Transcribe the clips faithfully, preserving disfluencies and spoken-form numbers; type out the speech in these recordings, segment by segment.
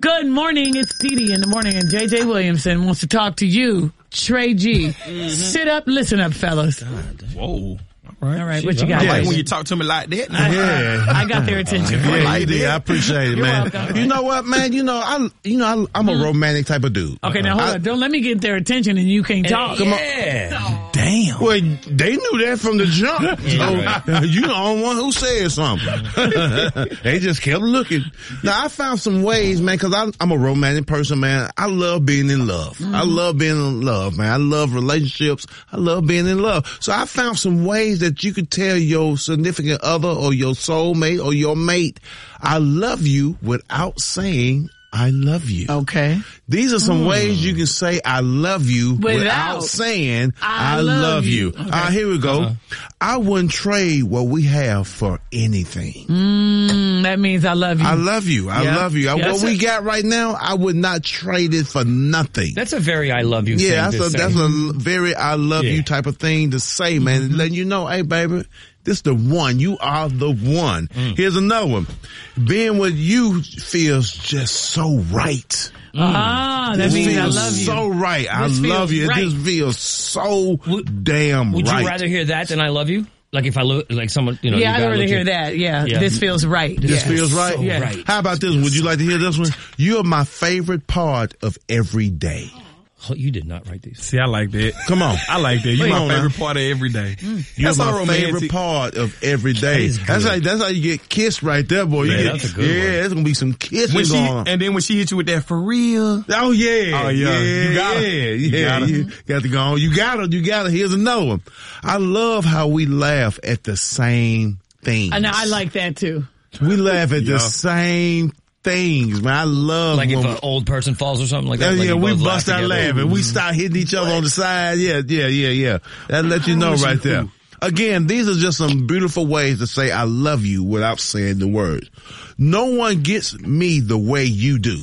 Good morning. It's Dee Dee in the morning, and J J Williamson wants to talk to you, Trey G. Mm-hmm. Sit up, listen up, fellas. God. Whoa. All right, All right what you got? I like when you talk to me like that. I, yeah, I, I got their attention. Yeah, like you did. I appreciate it, You're man. welcome. You know what, man? You know, I, you know, I, I'm a Hmm. romantic type of dude. Okay, now hold I, on. Don't let me get their attention and you can't talk. Come on. Yeah. Damn. Well, they knew that from the jump. So, you the only one who said something. They just kept looking. Now, I found some ways, man, because I'm a romantic person, man. I love being in love. Mm-hmm. I love being in love, man. I love relationships. I love being in love. So I found some ways that you could tell your significant other or your soulmate or your mate, I love you without saying I love you. Okay. These are some mm. ways you can say I love you without, without saying I, I love, love you. you. Okay. All right, here we go. Uh-huh. I wouldn't trade what we have for anything. Mm, that means I love you. I love you. I yep. love you. I, Yes, what sir. we got right now, I would not trade it for nothing. That's a very I love you yeah, thing that's to a, say. that's a very I love Yeah. you type of thing to say, man. Mm-hmm. Letting you know, hey, baby, this the one. You are the one. Mm. Here's another one. Being with you feels just so right. Mm. Ah, that this means feels I love you. so right. I This love feels you. right. This feels so Would- damn Would right. you rather hear that than I love you? Like if I look, like someone, you know. Yeah, you I'd gotta rather look hear at- that. Yeah, Yeah. this feels right. This Yes. feels right? So Yeah. right. How about this one? Would you like to hear this one? You're my favorite part of every day. Oh, you did not write these. See, I like that. Come on. I like that. You're Come my on favorite now. part of every day. Mm. You're That's my so romantic. favorite part of every day. That is That's good. how that's how you get kissed right there, boy. You Yeah, get, that's a good yeah, one. there's gonna be some kissing When she, going on. and then when she hit you with that for real. Oh yeah. Oh, yeah. You got her. Yeah, You yeah. got her. You got to go on. You got her. You got her. Here's another one. I love how we laugh at the same things. And I like that too. We laugh at Yeah. the same things, man. I love Like if when an old person falls or something like Yeah, that. Like yeah, you we both bust laugh out together. laughing. We start hitting each other on the side. Yeah, yeah, yeah, yeah. That let you know right there. Again, these are just some beautiful ways to say I love you without saying the words. No one gets me the way you do.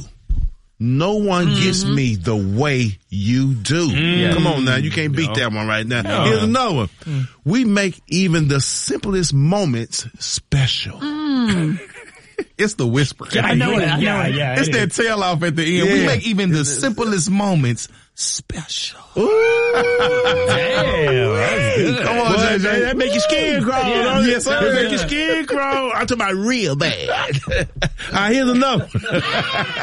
No one mm-hmm. gets me the way you do. Mm. Come on now. You can't beat Yeah. that one right now. Yeah. Here's another one. Mm. We make even the simplest moments special. Mm. It's the whisper. I know it. I know Yeah, it. yeah. It's it that is. tail off at the end. Yeah. We make even the simplest moments special. Ooh. Damn, that's good. Come on, Boy, J J. that- That make your skin crawl. Yeah. don't it? Yes, sir. That make your skin crawl. I'm talking about real bad. All right, here's another.